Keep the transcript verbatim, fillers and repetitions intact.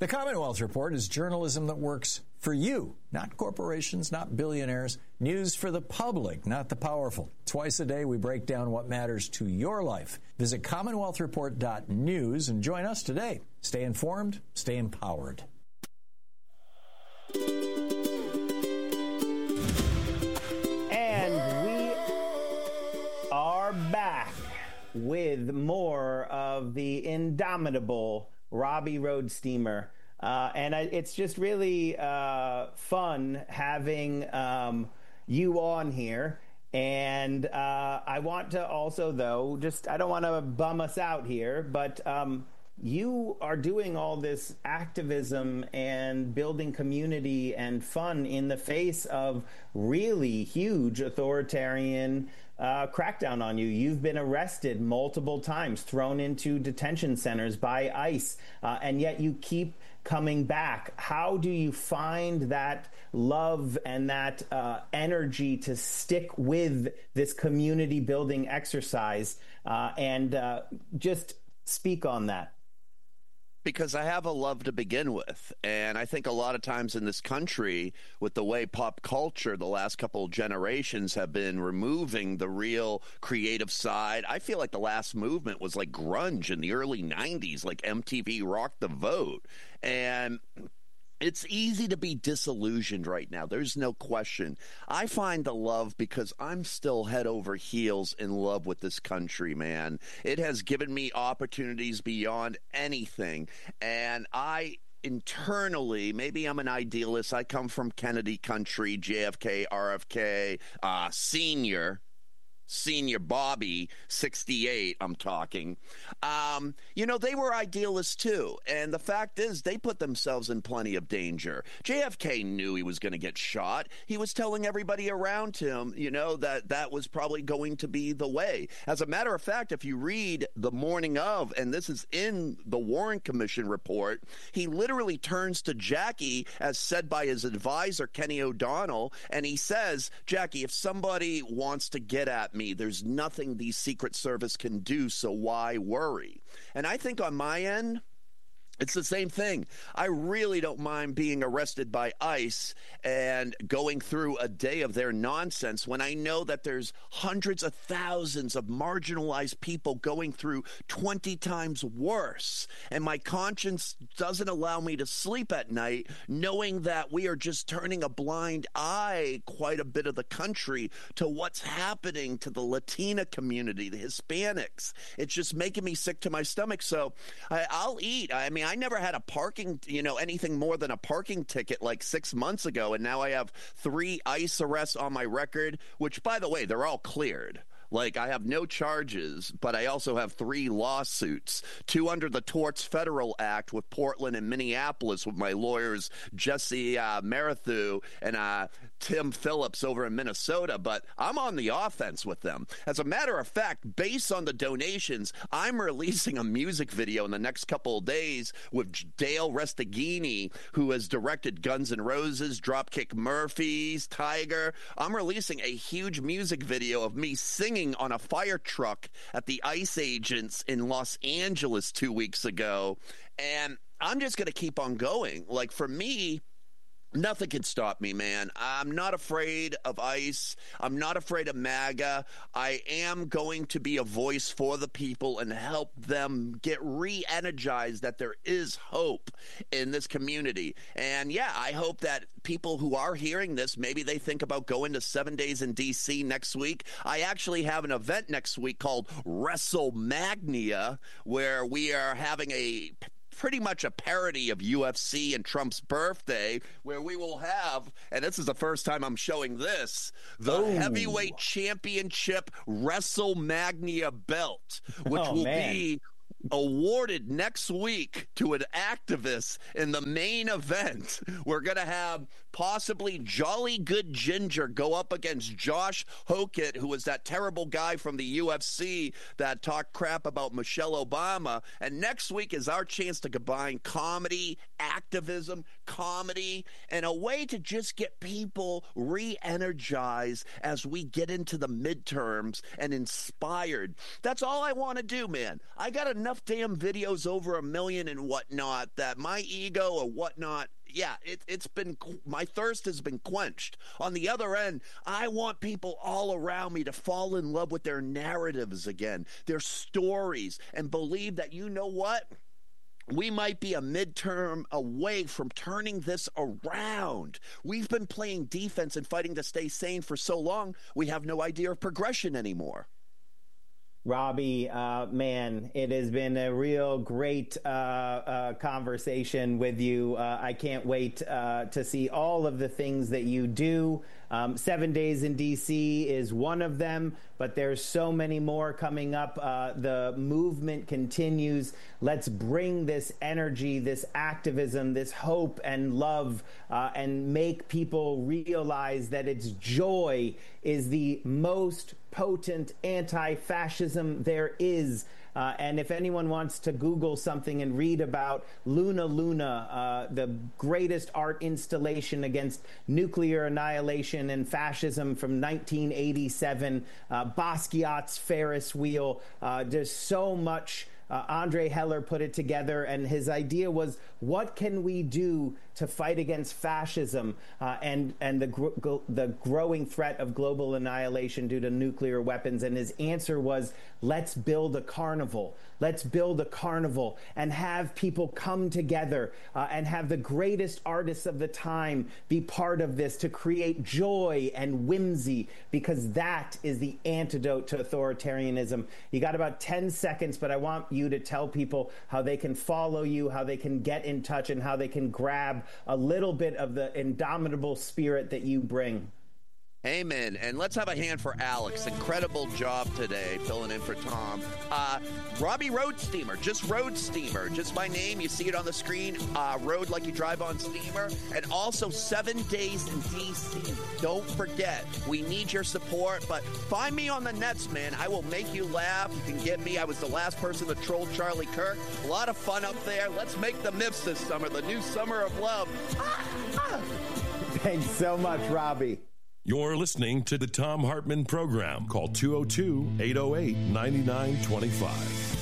The Commonwealth Report is journalism that works for you, not corporations, not billionaires. News for the public, not the powerful. Twice a day, we break down what matters to your life. Visit commonwealth report dot news and join us today. Stay informed, stay empowered. And we are back with more of the indomitable Robbie Roadsteamer. Uh, and I, it's just really uh, fun having um, you on here. And uh, I want to also, though, just I don't want to bum us out here, but um, you are doing all this activism and building community and fun in the face of really huge authoritarian uh, crackdown on you. You've been arrested multiple times, thrown into detention centers by ICE, uh, and yet you keep coming back. How do you find that love and that uh, energy to stick with this community building exercise uh, and uh, just speak on that? Because I have a love to begin with. And I think a lot of times in this country, with the way pop culture the last couple of generations have been removing the real creative side, I feel like the last movement was like grunge in the early nineties, like M T V Rock the Vote. And it's easy to be disillusioned right now. There's no question. I find the love because I'm still head over heels in love with this country, man. It has given me opportunities beyond anything. And I internally, maybe I'm an idealist. I come from Kennedy country, J F K, R F K, uh, senior. Senior Bobby, sixty-eight, I'm talking. Um, you know, they were idealists too. And the fact is, they put themselves in plenty of danger. J F K knew he was going to get shot. He was telling everybody around him, you know, that that was probably going to be the way. As a matter of fact, if you read the morning of, and this is in the Warren Commission report, he literally turns to Jackie, as said by his advisor, Kenny O'Donnell, and he says, Jackie, if somebody wants to get at me, there's nothing the Secret Service can do, so why worry? And I think on my end, it's the same thing. I really don't mind being arrested by ICE and going through a day of their nonsense when I know that there's hundreds of thousands of marginalized people going through twenty times worse. And my conscience doesn't allow me to sleep at night knowing that we are just turning a blind eye, quite a bit of the country, to what's happening to the Latina community, the Hispanics. It's just making me sick to my stomach. So I, I'll eat. I mean, I never had a parking, you know, anything more than a parking ticket like six months ago. And now I have three ICE arrests on my record, which, by the way, they're all cleared. Like, I have no charges, but I also have three lawsuits, two under the Torts Federal Act with Portland and Minneapolis with my lawyers Jesse uh, Marathu and uh, Tim Phillips over in Minnesota, but I'm on the offense with them. As a matter of fact, based on the donations, I'm releasing a music video in the next couple of days with Dale Restaghini, who has directed Guns N' Roses, Dropkick Murphys, Tiger. I'm releasing a huge music video of me singing on a fire truck at the ICE agents in Los Angeles two weeks ago. And I'm just going to keep on going. Like, for me, nothing can stop me, man. I'm not afraid of ICE. I'm not afraid of MAGA. I am going to be a voice for the people and help them get re-energized that there is hope in this community. And yeah, I hope that people who are hearing this, maybe they think about going to seven days in D C next week. I actually have an event next week called WrestleMania, where we are having a pretty much a parody of U F C and Trump's birthday, where we will have, and this is the first time I'm showing this, the oh. heavyweight championship WrestleMania belt, which oh, will man. be awarded next week to an activist in the main event. We're going to have possibly Jolly Good Ginger go up against Josh Hokett, who was that terrible guy from the U F C that talked crap about Michelle Obama. And next week is our chance to combine comedy, activism, comedy, and a way to just get people re-energized as we get into the midterms and inspired. That's all I want to do, man. I got enough enough damn videos over a million and whatnot that my ego or whatnot, yeah, it, it's been, my thirst has been quenched. On the other end, I want people all around me to fall in love with their narratives again, their stories, and believe that, you know what? We might be a midterm away from turning this around. We've been playing defense and fighting to stay sane for so long, we have no idea of progression anymore. Robbie, uh, man, it has been a real great uh, uh, conversation with you. Uh, I can't wait uh, to see all of the things that you do. Um, Seven Days in D C is one of them, but there's so many more coming up. Uh, the movement continues. Let's bring this energy, this activism, this hope and love, uh, and make people realize that its joy is the most potent anti-fascism there is. Uh, and if anyone wants to Google something and read about Luna Luna, uh, the greatest art installation against nuclear annihilation and fascism from nineteen eighty-seven, uh, Basquiat's Ferris wheel, uh, there's so much. Uh, Andre Heller put it together, and his idea was, what can we do to fight against fascism uh, and and the gr- gl- the growing threat of global annihilation due to nuclear weapons? And his answer was, let's build a carnival. Let's build a carnival and have people come together uh, and have the greatest artists of the time be part of this to create joy and whimsy, because that is the antidote to authoritarianism. You got about ten seconds, but I want you to tell people how they can follow you, how they can get in touch, and how they can grab a little bit of the indomitable spirit that you bring. Amen. And let's have a hand for Alex. Incredible job today, filling in for Tom. Uh, Robbie Road Steamer, just Road Steamer, just my name. You see it on the screen. Uh, road like you drive on steamer. And also Seven Days in D C. Don't forget, we need your support. But find me on the nets, man. I will make you laugh. You can get me. I was the last person to troll Charlie Kirk. A lot of fun up there. Let's make the M I F S this summer, the new summer of love. Ah, ah. Thanks so much, Robbie. You're listening to the Thom Hartmann Program. Call two oh two, eight oh eight, nine nine two five.